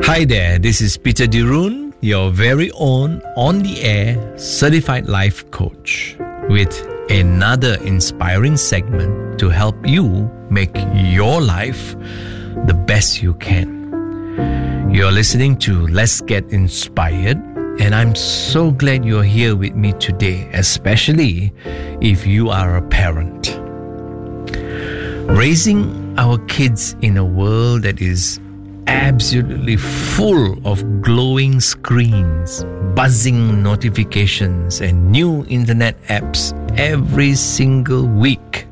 Hi there, this is Peter Dirun, your very own on-the-air certified life coach, with another inspiring segment to help you make your life the best you can. You're listening to Let's Get Inspired, and I'm so glad you're here with me today, especially if you are a parent. Raising our kids in a world that is absolutely full of glowing screens, buzzing notifications, and new internet apps every single week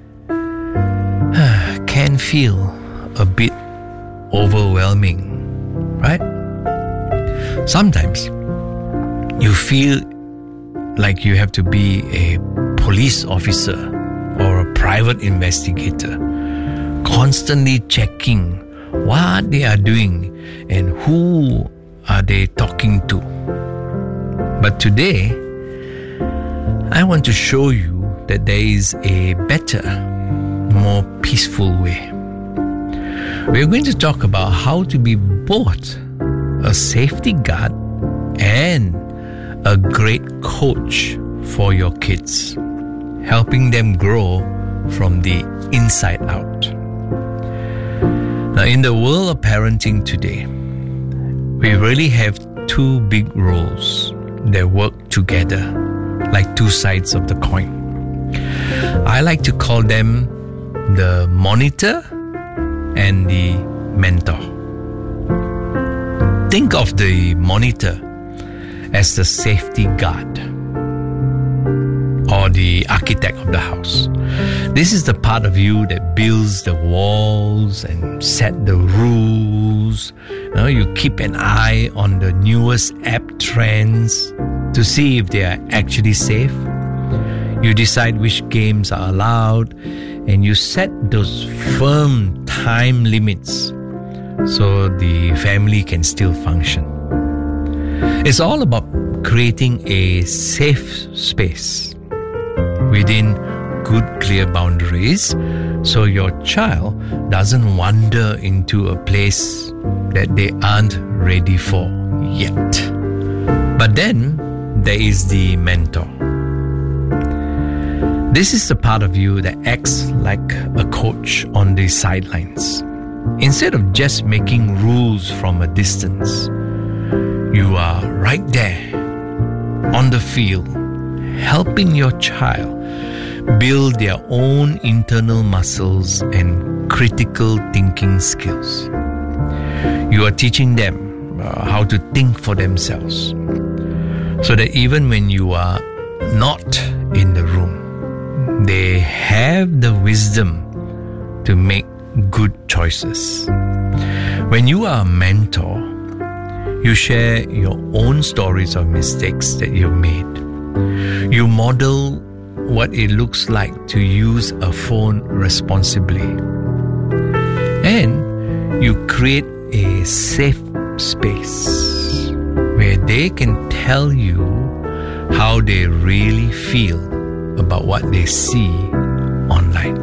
can feel a bit overwhelming, right? Sometimes you feel like you have to be a police officer or a private investigator, constantly checking what they are doing and who are they talking to. But today, I want to show you that there is a better, more peaceful way. We're going to talk about how to be both a safety guard and a great coach for your kids, helping them grow from the inside out. Now, in the world of parenting today, we really have two big roles that work together like two sides of the coin. I like to call them the monitor and the mentor. Think of the monitor as the safety guard or the architect of the house. This is the part of you that builds the walls and set the rules. You keep an eye on the newest app trends to see if they are actually safe. You decide which games are allowed, and you set those firm time limits so the family can still function. It's all about creating a safe space within good, clear boundaries so your child doesn't wander into a place that they aren't ready for yet. But then there is the mentor. This is the part of you that acts like a coach on the sidelines. Instead of just making rules from a distance, you are right there on the field, helping your child build their own internal muscles and critical thinking skills. You are teaching them how to think for themselves, so that even when you are not in the room, they have the wisdom to make good choices. When you are a mentor, you share your own stories of mistakes that you've made. You model what it looks like to use a phone responsibly. And you create a safe space where they can tell you how they really feel about what they see online.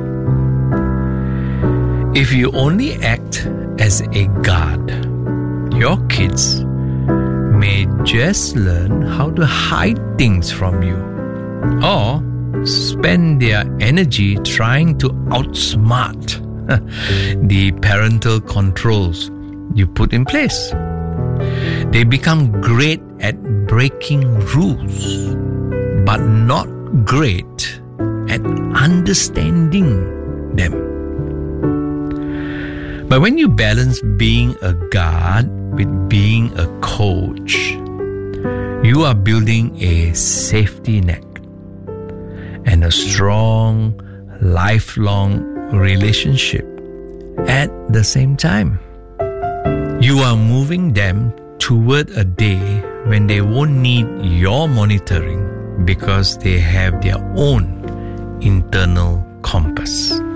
If you only act as a guard, your kids may just learn how to hide things from you, or spend their energy trying to outsmart the parental controls you put in place. They become great at breaking rules, but not great at understanding them. But when you balance being a guard with being a coach, you are building a safety net and a strong, lifelong relationship at the same time. You are moving them toward a day when they won't need your monitoring because they have their own internal compass.